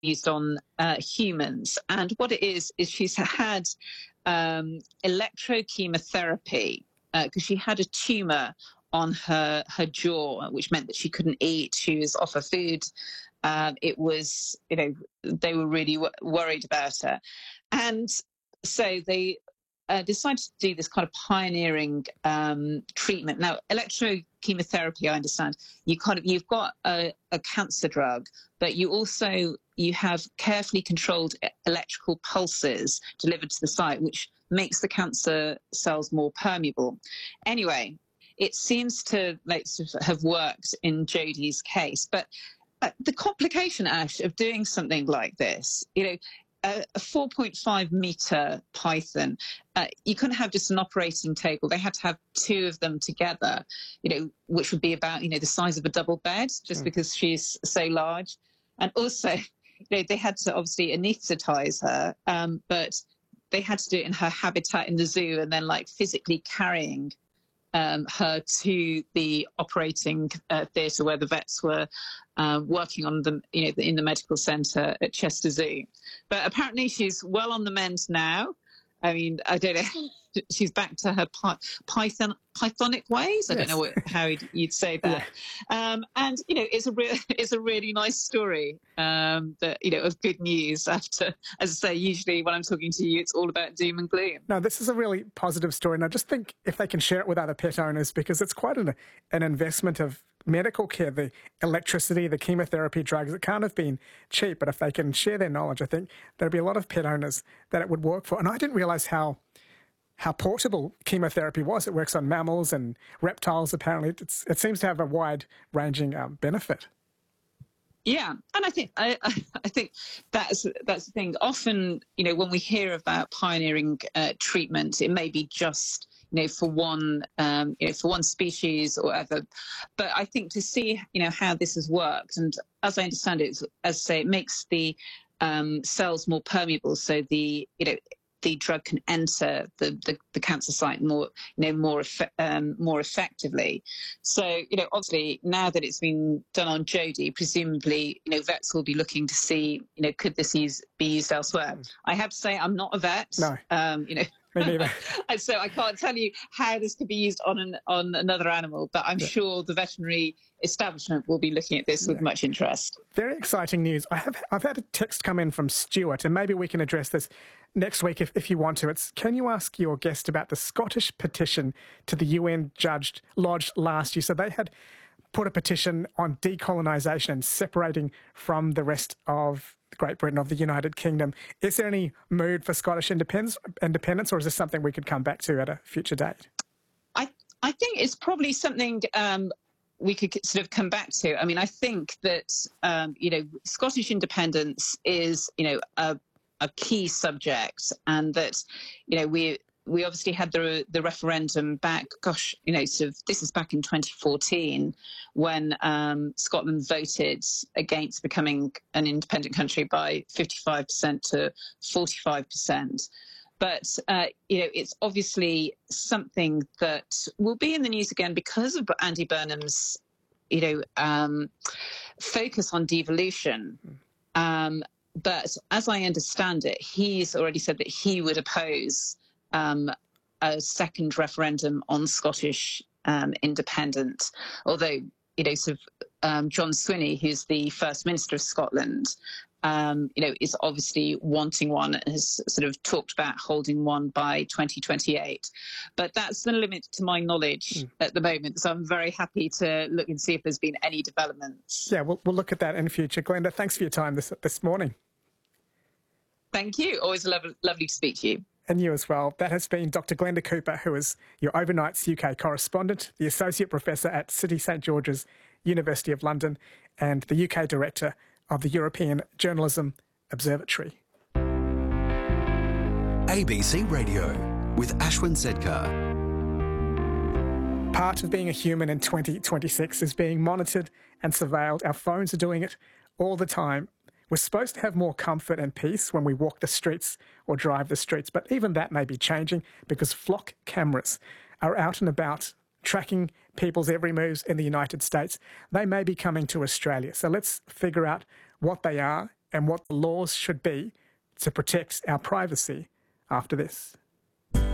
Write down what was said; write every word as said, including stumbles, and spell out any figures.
used on uh, humans. And what it is, is she's had um, electrochemotherapy because uh, she had a tumour on her, her jaw, which meant that she couldn't eat. She was off her food. Um, it was, you know, they were really w- worried about her. And so they uh, decided to do this kind of pioneering um, treatment. Now, electrochemotherapy, I understand, you kind of, you've got a, a cancer drug, but you also, you have carefully controlled electrical pulses delivered to the site, which makes the cancer cells more permeable. Anyway, it seems to like sort of have worked in Jodie's case, but uh, the complication, Ash, of doing something like this, you know, a, a four point five meter python, uh, you couldn't have just an operating table. They had to have two of them together, you know, which would be about, you know, the size of a double bed, just mm. because she's so large. And also, you know, they had to obviously anaesthetize her, um, but they had to do it in her habitat in the zoo and then like physically carrying Um, her to the operating uh, theatre where the vets were uh, working on them, you know, in the medical centre at Chester Zoo. But apparently she's well on the mend now. I mean, I don't know. She's back to her py- python pythonic ways. I yes. don't know what, how you'd, you'd say that. Yeah. Um, and you know, it's a real, it's a really nice story. Um, that you know, of good news. After, as I say, usually when I'm talking to you, it's all about doom and gloom. No, this is a really positive story, and I just think if they can share it with other pet owners, because it's quite an an investment of medical care, the electricity, the chemotherapy drugs. It can't have been cheap, but if they can share their knowledge, I think there'll be a lot of pet owners that it would work for. And I didn't realise how. how portable chemotherapy was. It works on mammals and reptiles, apparently. It's, it seems to have a wide-ranging um, benefit. Yeah, and I think I, I think that's that's the thing. Often, you know, when we hear about pioneering uh, treatment, it may be just, you know, for one, um, you know, for one species or whatever. But I think to see, you know, how this has worked, and as I understand it, as I say, it makes the um, cells more permeable, so the, you know, the drug can enter the, the, the cancer site more, you know, more effe- um, more effectively. So, you know, obviously now that it's been done on Jodie, presumably, you know, vets will be looking to see, you know, could this use, be used elsewhere? Mm. I have to say, I'm not a vet. No. Um, you know. Me neither. And so I can't tell you how this could be used on an, on another animal, but I'm yeah. sure the veterinary establishment will be looking at this with yeah. much interest. Very exciting news. I have I've had a text come in from Stuart, and maybe we can address this next week if, if you want to. It's, can you ask your guest about the Scottish petition to the U N judged lodged last year? So they had put a petition on decolonisation and separating from the rest of Great Britain, of the United Kingdom. Is there any mood for Scottish independence, independence, or is this something we could come back to at a future date? I I think it's probably something um, we could sort of come back to. I mean, I think that, um, you know, Scottish independence is, you know, a, a key subject, and that, you know, we we obviously had the the referendum back, gosh, you know, sort of this is back in twenty fourteen when um, Scotland voted against becoming an independent country by fifty-five percent to forty-five percent. But, uh, you know, it's obviously something that will be in the news again because of Andy Burnham's, you know, um, focus on devolution. Um, but as I understand it, he's already said that he would oppose um, a second referendum on Scottish um, independence. Although, you know, sort of um, John Swinney, who's the First Minister of Scotland, Um, you know, is obviously wanting one and has sort of talked about holding one by twenty twenty-eight. But that's the limit to my knowledge mm. at the moment. So I'm very happy to look and see if there's been any developments. Yeah, we'll, we'll look at that in the future. Glenda, thanks for your time this this morning. Thank you. Always lovely, lovely to speak to you. And you as well. That has been Doctor Glenda Cooper, who is your Overnights U K correspondent, the Associate Professor at City St George's, University of London, and the U K Director of the European Journalism Observatory. A B C Radio with Ashwin Sedkar. Part of being a human in twenty twenty-six is being monitored and surveilled. Our phones are doing it all the time. We're supposed to have more comfort and peace when we walk the streets or drive the streets, but even that may be changing because flock cameras are out and about tracking people's every moves in the United States. They may be coming to Australia. So let's figure out what they are and what the laws should be to protect our privacy after this.